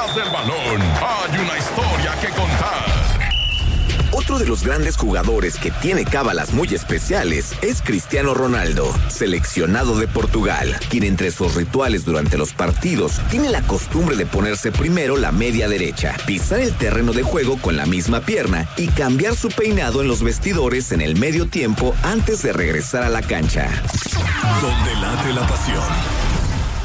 Detrás del balón hay una historia que contar. Otro de los grandes jugadores que tiene cábalas muy especiales es Cristiano Ronaldo, seleccionado de Portugal, quien entre sus rituales durante los partidos tiene la costumbre de ponerse primero la media derecha, pisar el terreno de juego con la misma pierna y cambiar su peinado en los vestidores en el medio tiempo antes de regresar a la cancha. Donde late la pasión.